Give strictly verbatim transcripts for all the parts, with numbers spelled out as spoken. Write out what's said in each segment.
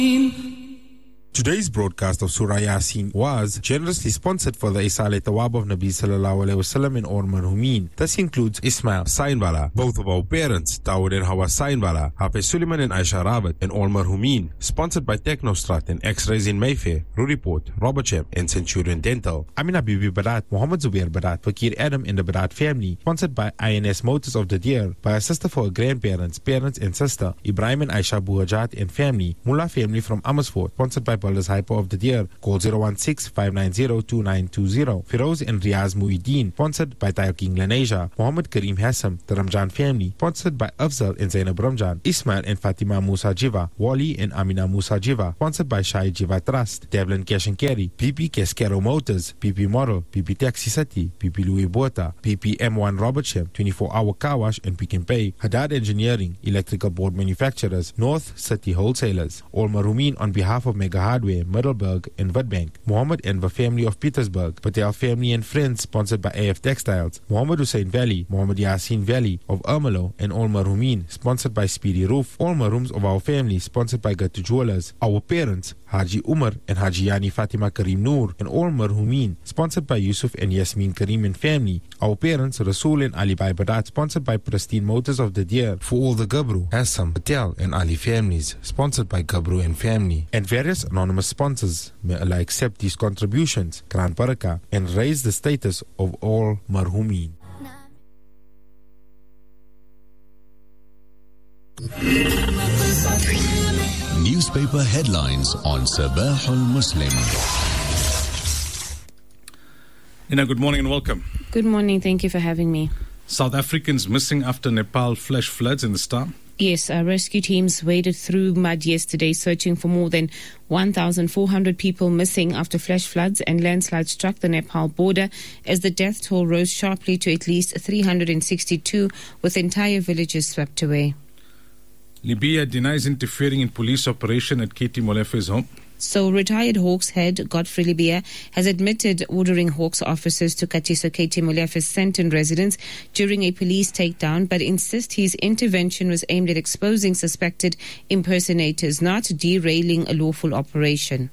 Today's broadcast of Surah Yasin was generously sponsored for the Isale Tawab of Nabi Sallallahu Alaihi Wasallam in Or Marhumin. This includes Ismail Sainbala, both of our parents, Dawood and Hawa Sainbala, Hafiz Suleiman and Aisha Rabat, and Or Marhumin. Sponsored by Technostrat and X-Rays in Mayfair, Ruriport, Robertsham, and Centurion Dental. Amina Bibi Barat, Muhammad Zubair Barat, Fakir Adam and the Barat family. Sponsored by I N S Motors of the Deer, by a sister for her grandparents, parents and sister, Ibrahim and Aisha Buhajat and family. Mullah family from Amersfoort. Sponsored by Builders Hyper of the Deer. Call zero one six, five nine zero, two nine two zero. Firoz and Riaz Muhyiddin. Sponsored by Tayo King Laneja. Muhammad Kareem Hassam, the Ramjan family. Sponsored by Afzal and Zainab Ramjan. Ismail and Fatima Musa Jiva. Wali and Amina Musa Jiva. Sponsored by Shai Jiva Trust. Devlin Cash and Carry. P P Cascaro Motors. P P Model. P P Taxi City. P P Louis Bota. P P M one Robertsham. twenty-four hour car wash and Pick and Pay. Haddad Engineering. Electrical board manufacturers. North City Wholesalers. All Marumin on behalf of Mega Hardware, Middelburg and Witbank. Muhammad Enver family of Petersburg. Patel family and friends, sponsored by A F Textiles. Muhammad Hussein Valley. Muhammad Yasin Valley of Ermelo and All Marumin, sponsored by Speedy Roof. All Marums of our family, sponsored by Gatu Jewelers. Our parents, Haji Umar and Haji Yani Fatima Karim Noor and All Marhumin, sponsored by Yusuf and Yasmin Karim and family. Our parents, Rasul and Ali Bai Badat, sponsored by Pristine Motors of the Deer. For all the Gabru, Assam, Patel and Ali families, sponsored by Gabru and family. And various anonymous sponsors. May Allah accept these contributions, Gran Baraka, and raise the status of all Marhumin. Newspaper headlines on Sabah al-Muslim. Ina, good morning and welcome. Good morning, thank you for having me. South Africans missing after Nepal flash floods in the Star. Yes, our rescue teams waded through mud yesterday searching for more than one thousand four hundred people missing after flash floods and landslides struck the Nepal border as the death toll rose sharply to at least three hundred sixty-two, with entire villages swept away. Libya denies interfering in police operation at Katie Molefe's home. So retired Hawks head Godfrey Libya has admitted ordering Hawks officers to Katiso Katie Molefe's Sandton residence during a police takedown, but insists his intervention was aimed at exposing suspected impersonators, not derailing a lawful operation.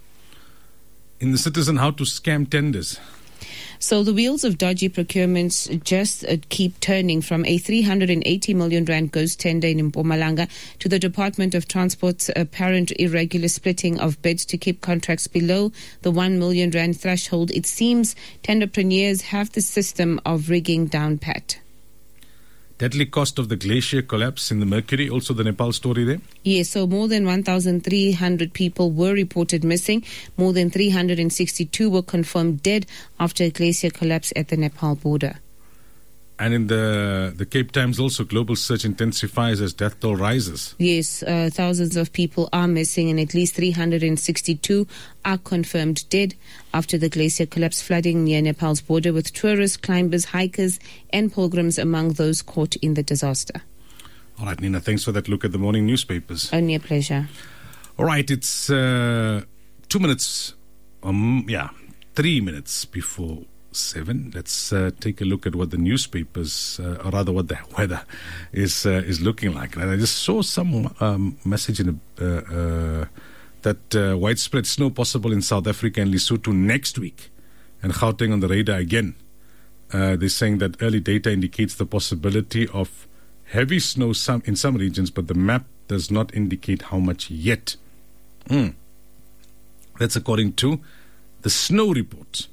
In the Citizen, how to scam tenders. So the wheels of dodgy procurements just uh, keep turning, from a three hundred eighty million rand ghost tender in Mpumalanga to the Department of Transport's apparent irregular splitting of bids to keep contracts below the one million rand threshold. It seems tenderpreneurs have the system of rigging down pat. Deadly cost of the glacier collapse in the Mercury, also the Nepal story there. Yes, so more than one thousand three hundred people were reported missing. More than three hundred sixty-two were confirmed dead after a glacier collapse at the Nepal border. And in the the Cape Times also, global search intensifies as death toll rises. Yes, uh, thousands of people are missing and at least three hundred sixty-two are confirmed dead after the glacier collapse, flooding near Nepal's border, with tourists, climbers, hikers and pilgrims among those caught in the disaster. All right, Nina, thanks for that look at the morning newspapers. Only a pleasure. All right, it's uh, two minutes, um, yeah, three minutes before seven. Let's uh, take a look at what the newspapers, uh, or rather what the weather is uh, is looking like. And I just saw some um, message in a, uh, uh, that uh, widespread snow possible in South Africa and Lesotho next week, and Gauteng on the radar again. Uh, they're saying that early data indicates the possibility of heavy snow some in some regions, but the map does not indicate how much yet. Mm. That's according to the snow report.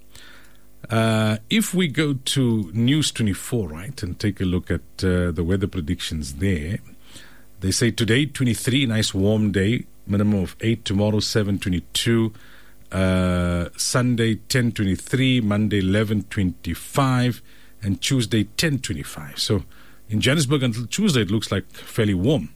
Uh, if we go to News twenty-four, right, and take a look at uh, the weather predictions there, they say today twenty-three, nice warm day, minimum of eight, tomorrow seven twenty-two, uh, Sunday ten twenty-three, Monday eleven twenty-five, and Tuesday ten twenty-five. So in Johannesburg until Tuesday it looks like fairly warm.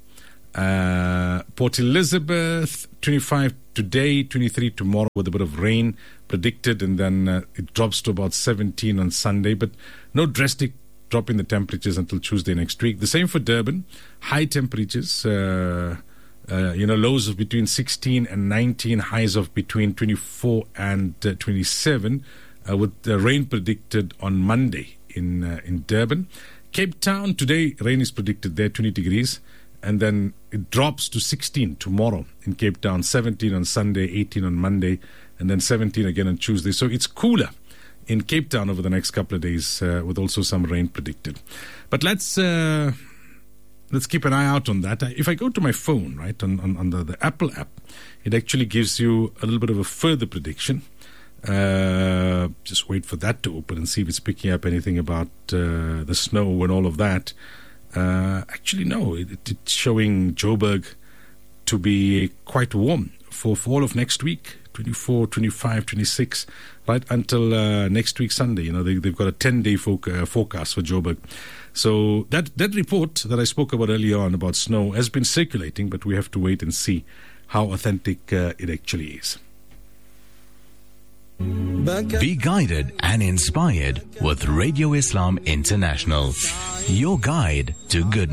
Uh, Port Elizabeth twenty-five today, twenty-three tomorrow, with a bit of rain predicted, and then uh, it drops to about seventeen on Sunday, but no drastic drop in the temperatures until Tuesday next week. The same for Durban, high temperatures, uh, uh, you know, lows of between sixteen and nineteen, highs of between twenty-four and uh, twenty-seven, uh, with the rain predicted on Monday in uh, in Durban. Cape Town today, rain is predicted there, twenty degrees. And then it drops to sixteen tomorrow in Cape Town, seventeen on Sunday, eighteen on Monday, and then seventeen again on Tuesday. So it's cooler in Cape Town over the next couple of days, uh, with also some rain predicted. But let's uh, let's keep an eye out on that. If I go to my phone, right, on, on, on the, the Apple app, it actually gives you a little bit of a further prediction. Uh, just wait for that to open and see if it's picking up anything about uh, the snow and all of that. Uh, actually, no, it, it, it's showing Joburg to be quite warm for, for all of next week, twenty-four, twenty-five, twenty-six, right until uh, next week Sunday. You know, they, they've got a ten-day foc- uh, forecast for Joburg. So that, that report that I spoke about earlier on about snow has been circulating, but we have to wait and see how authentic uh, it actually is. Be guided and inspired with Radio Islam International, your guide to good.